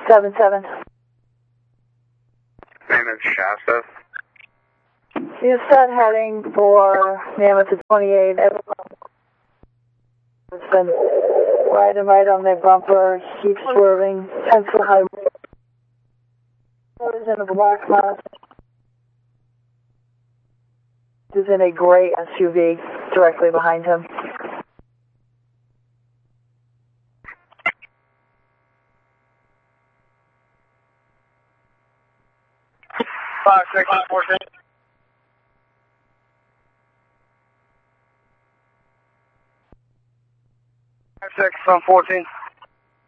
7-7. Mammoth Shasta. You set heading for Mammoth to 28. Everyone has been right and right on their bumper. Keep swerving. Pencil high. Is in a black Mazda. Is in a gray SUV directly behind him. Five, 6, 14. 5, 6, 14.